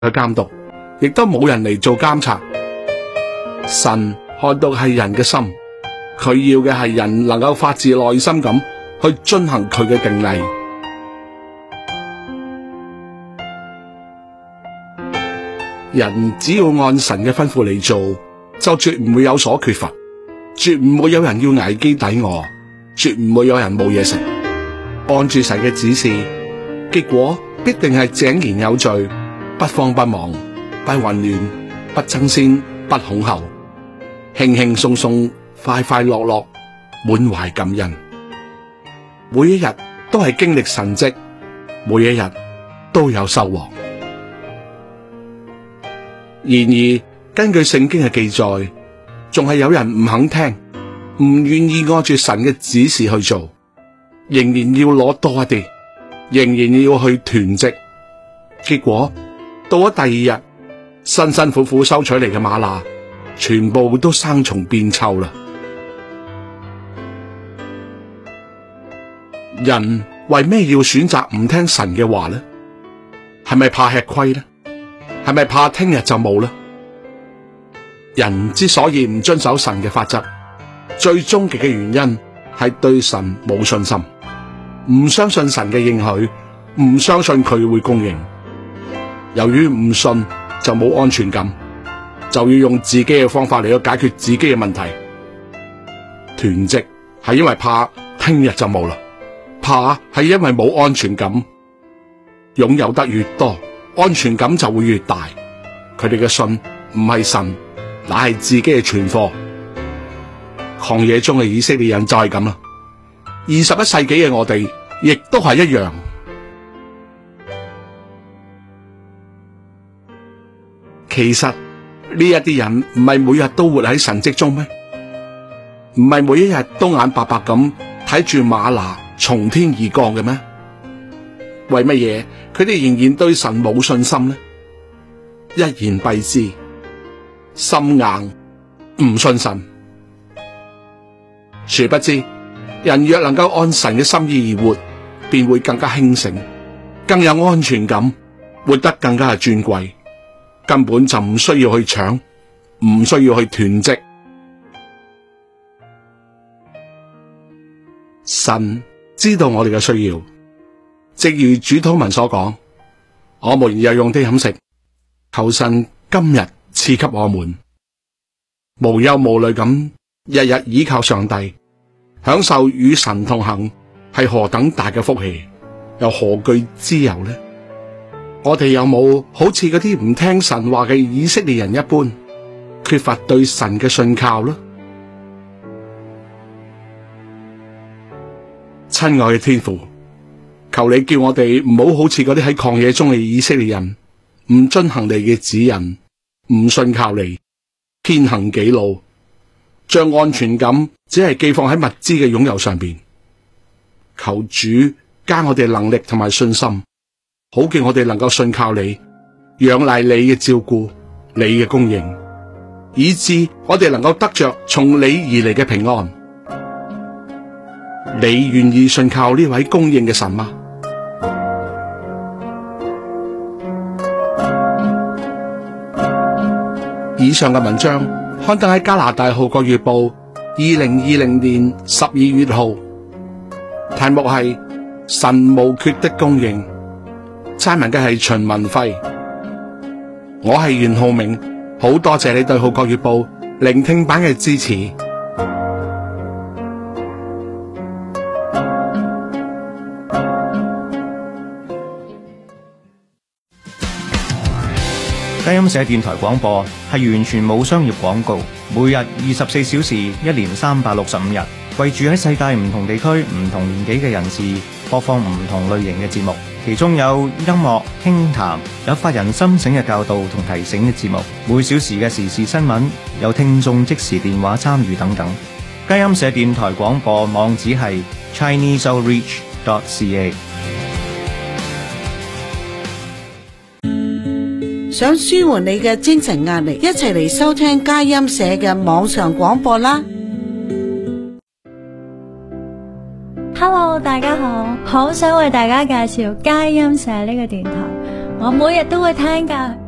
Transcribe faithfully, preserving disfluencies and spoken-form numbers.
去監督，亦都冇人嚟做監察。神看到係人嘅心，佢要嘅係人能夠發自內心咁去遵行佢嘅定例。人只要按神嘅吩咐嚟做，就絕唔會有所缺乏，絕唔會有人要挨飢抵餓，絕唔會有人冇嘢食。按住神嘅指示，結果必定係井然有序，不慌不忙，不混亂，不爭先，不恐後，輕輕鬆鬆，快快樂樂，滿懷感恩。每一日都係經歷神蹟，每一日都有收穫。然而，根據聖經嘅記載，仲係有人唔肯聽，唔願意按住神嘅指示去做，仍然要攞多一啲，仍然要去囤積。結果到咗第二日，辛辛苦苦收取嚟嘅嗎哪，全部都生蟲變臭啦。人為咩要選擇唔聽神嘅話呢？係咪怕吃虧呢？係咪怕聽日就冇呢？人之所以唔遵守神嘅法則，最終極嘅原因係對神冇信心，唔相信神嘅應許，唔相信佢會供應。由於唔信，就冇安全感，就要用自己嘅方法嚟到解決自己嘅問題。囤積係因為怕聽日就冇啦，怕係因為冇安全感。擁有得越多，安全感就會越大。佢哋嘅信唔係神，乃係自己嘅存貨。曠野中嘅以色列人就係咁啦。二十一世紀嘅我哋亦都係一樣。其實呢一啲人唔係每日都活喺神蹟中咩？唔係每一日都眼白白咁睇住嗎哪從天而降嘅咩？為乜嘢佢哋仍然對神冇信心呢？一言蔽之，心硬，唔信神。殊不知，人若能夠按神嘅心意而活，便會更加興盛，更有安全感，活得更加係尊貴，根本就唔需要去搶，唔需要去囤積。神知道我哋嘅需要，正如主禱文所講，我們日用的飲食，求神今日賜給我們，無憂無慮咁日日倚靠上帝，享受與神同行，係何等大嘅福氣，又何懼之有呢？我哋有冇好似嗰啲唔聽神話嘅以色列人一般，缺乏對神嘅信靠呢？親愛嘅天父，求你叫我哋唔好好似嗰啲喺曠野中嘅以色列人，唔遵行你嘅指引，唔信靠你，偏行己路，將安全感只係寄放喺物資嘅擁有上邊。求主加我哋能力同埋信心，好叫我哋能夠信靠你，仰賴你嘅照顧，你嘅供應，以致我哋能夠得着從你而嚟嘅平安。你願意信靠呢位供應嘅神嗎？以上嘅文章刊登喺加拿大《號角月報》二零二零年十二月號，題目係神無缺的供應，撰文嘅係秦文輝。我係袁浩明，好多謝你對《號角月報》聆聽版嘅支持。 佳音社電台廣播係完全冇商業廣告，每日二十四小時，一年三百六十五日，為住喺世界唔同地區、唔同年紀嘅人士播放唔同類型嘅節目，其中有音樂、輕談，有發人深省嘅教導同提醒嘅節目，每小時嘅時事新聞，有聽眾即時電話參與等等。佳音社電台廣播網址係 chinese outreach dot c a。 想舒緩你嘅精神壓力，一齊嚟收聽佳音社嘅網上廣播啦！ Hello， 大家好，好想為大家介紹佳音社呢個電台，我每日都會聽㗎。